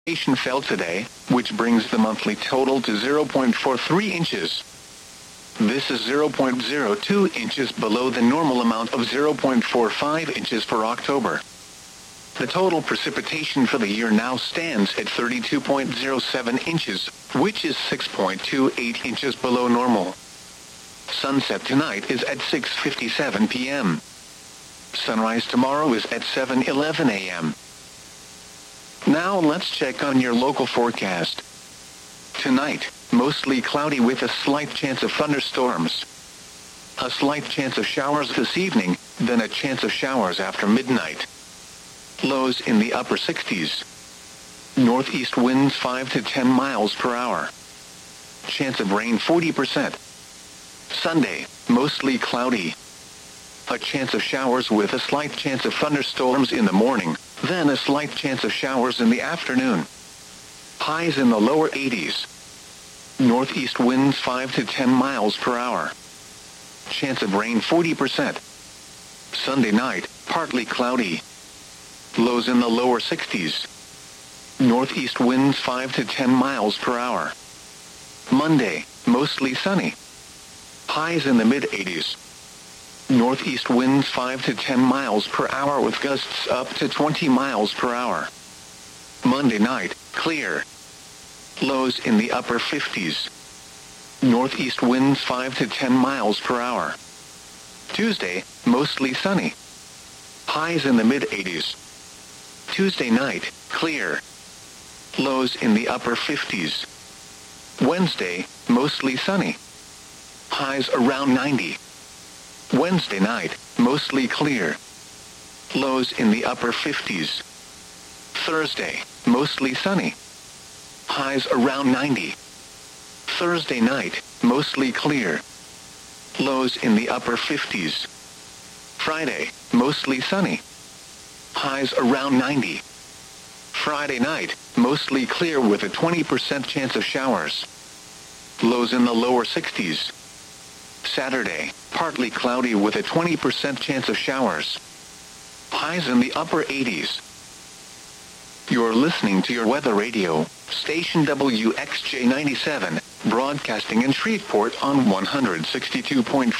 precipitation fell today, which brings the monthly total to 0.43 inches. This is 0.02 inches below the normal amount of 0.45 inches for October. The total precipitation for the year now stands at 32.07 inches, which is 6.28 inches below normal. Sunset tonight is at 6:57 p.m. Sunrise tomorrow is at 7:11 a.m. Now let's check on your local forecast. Tonight, mostly cloudy with a slight chance of thunderstorms. A slight chance of showers this evening, then a chance of showers after midnight. Lows in the upper 60s. Northeast winds 5 to 10 miles per hour. Chance of rain 40%. Sunday, mostly cloudy. A chance of showers with a slight chance of thunderstorms in the morning, then a slight chance of showers in the afternoon. Highs in the lower 80s. Northeast winds 5 to 10 miles per hour. Chance of rain 40%. Sunday night, partly cloudy. Lows in the lower 60s. Northeast winds 5 to 10 miles per hour. Monday, mostly sunny. Highs in the mid-80s. Northeast winds 5 to 10 miles per hour with gusts up to 20 miles per hour. Monday night, clear. Lows in the upper 50s. Northeast winds 5 to 10 miles per hour. Tuesday, mostly sunny. Highs in the mid-80s. Tuesday night, clear. Lows in the upper 50s. Wednesday, mostly sunny. Highs around 90. Wednesday night, mostly clear. Lows in the upper 50s. Thursday, mostly sunny. Highs around 90. Thursday night, mostly clear. Lows in the upper 50s. Friday, mostly sunny. Highs around 90. Friday night, mostly clear with a 20% chance of showers. Lows in the lower 60s. Saturday, partly cloudy with a 20% chance of showers. Highs in the upper 80s. You're listening to your weather radio, station WXJ97, broadcasting in Shreveport on 162.4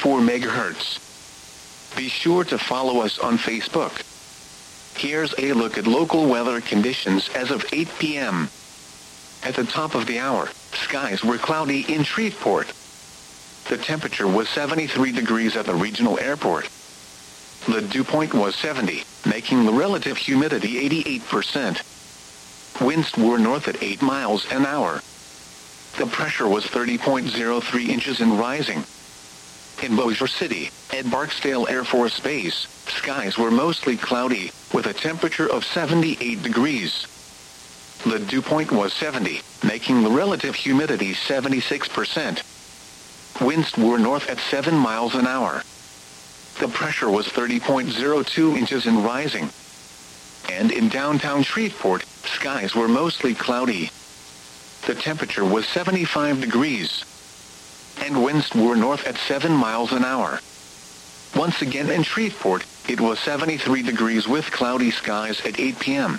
MHz. Be sure to follow us on Facebook. Here's a look at local weather conditions as of 8 p.m. At the top of the hour, skies were cloudy in Shreveport. The temperature was 73 degrees at the regional airport. The dew point was 70, making the relative humidity 88%. Winds were north at 8 miles an hour. The pressure was 30.03 inches and rising. In Bossier City, at Barksdale Air Force Base, skies were mostly cloudy, with a temperature of 78 degrees. The dew point was 70, making the relative humidity 76%. Winds were north at 7 miles an hour. The pressure was 30.02 inches and rising. And in downtown Shreveport, skies were mostly cloudy. The temperature was 75 degrees. And winds were north at 7 miles an hour. Once again in Shreveport, it was 73 degrees with cloudy skies at 8 p.m.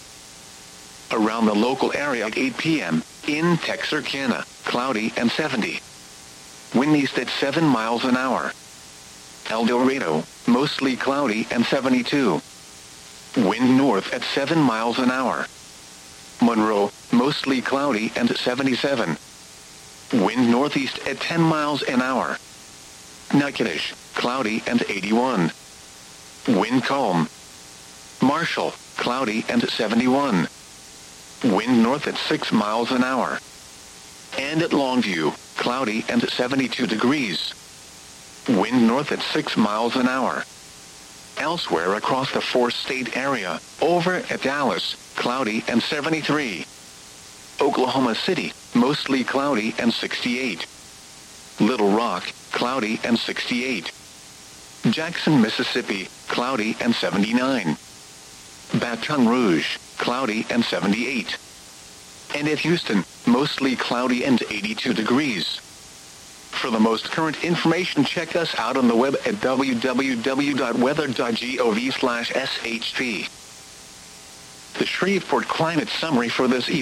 Around the local area at 8 p.m., in Texarkana, cloudy and 70. Wind east at 7 miles an hour. El Dorado, mostly cloudy and 72. Wind north at 7 miles an hour. Monroe, mostly cloudy and 77. Wind northeast at 10 miles an hour. Natchitoches, cloudy and 81. Wind calm. Marshall, cloudy and 71. Wind north at 6 miles an hour. And at Longview, cloudy and 72 degrees. Wind north at 6 miles an hour. Elsewhere across the four-state area, over at Dallas, cloudy and 73. Oklahoma City, mostly cloudy and 68. Little Rock, cloudy and 68. Jackson, Mississippi, cloudy and 79. Baton Rouge, cloudy and 78. And at Houston, mostly cloudy and 82 degrees. For the most current information, check us out on the web at www.weather.gov/sht. The Shreveport Climate Summary for this evening.